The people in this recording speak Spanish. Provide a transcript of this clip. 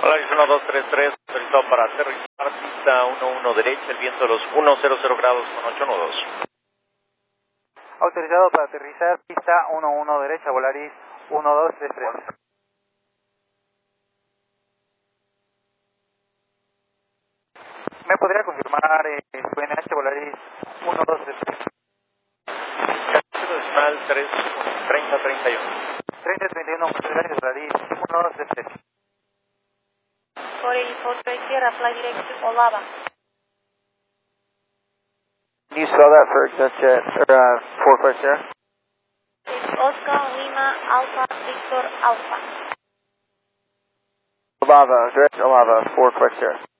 Polaris 1233, autorizado para aterrizar, pista 11 derecha, el viento de los 100 grados con 8 nudos. Autorizado para aterrizar, pista 11 derecha, Polaris 1233. ¿Me podría confirmar su NH Polaris 1233? Castillo decimal 3031. 3031, muchas gracias, Polaris 1233. Corel 4 Sierra, fly direct to Olava. Can you spell that for ExpressJet, or 4 Sierra? It's Oscar Lima Alpha Victor Alpha. Olava, direct Olava, 4 Sierra.